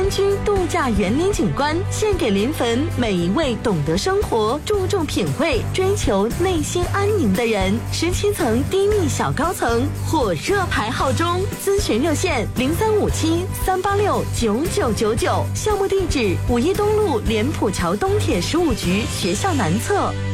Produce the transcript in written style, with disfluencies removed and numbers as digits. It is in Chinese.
分居度假园林景观，献给临汾每一位懂得生活、注重品味、追求内心安宁的人。17层低密小高层，火热排号中，咨询热线0357-386-9999，项目地址5一东路莲浦桥东铁15局学校南侧。